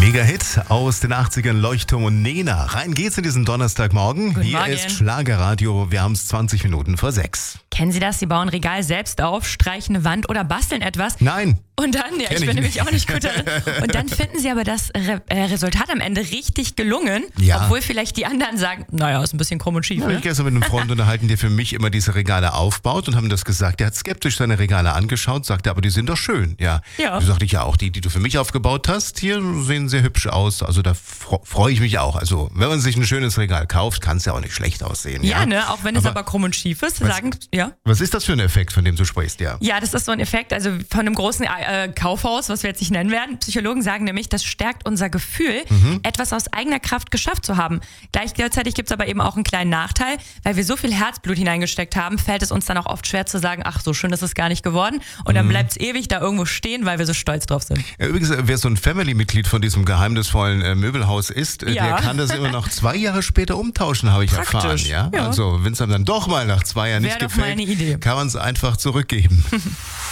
Mega-Hit aus den 80ern, Leuchtturm und Nena. Rein geht's in diesen Donnerstagmorgen. Guten Hier Morgen. ist Schlagerradio. Wir haben es 20 Minuten vor 6. Kennen Sie das? Sie bauen ein Regal selbst auf, streichen eine Wand oder basteln etwas. Nein. Und dann, ja, Kenn ich ich bin nämlich nicht. auch nicht gut darin. Und dann finden Sie aber das Resultat am Ende richtig gelungen, Ja. obwohl vielleicht die anderen sagen, naja, ist ein bisschen krumm und schief. Ich habe Ne? mich gestern mit einem Freund unterhalten, der für mich immer diese Regale aufbaut und haben das gesagt. Der hat skeptisch seine Regale angeschaut, sagte, aber die sind doch schön. Ja. Ja. Da sagte ich, ja, auch die du für mich aufgebaut hast, hier sehen sehr hübsch aus. Also da freue ich mich auch. Also wenn man sich ein schönes Regal kauft, kann es ja auch nicht schlecht aussehen. Ja, ne? Auch wenn es Aber aber krumm und schief ist, sagen, ja. was ist das für ein Effekt, von dem du sprichst? Ja. Ja, das ist so ein Effekt, also von einem großen Kaufhaus, was wir jetzt nicht nennen werden. Psychologen sagen nämlich, das stärkt unser Gefühl, etwas aus eigener Kraft geschafft zu haben. Gleichzeitig gibt es aber eben auch einen kleinen Nachteil, weil wir so viel Herzblut hineingesteckt haben, fällt es uns dann auch oft schwer zu sagen, ach, so schön ist es gar nicht geworden. Und dann bleibt es ewig da irgendwo stehen, weil wir so stolz drauf sind. Übrigens, wer so ein Family-Mitglied von diesem geheimnisvollen Möbelhaus ist, Ja. der kann das immer noch 2 Jahre später umtauschen, habe ich erfahren. Praktisch, Ja? ja. Also, wenn es einem dann doch mal nach 2 Jahren Wäre nicht doch mal gefällt, eine Idee. kann man es einfach zurückgeben.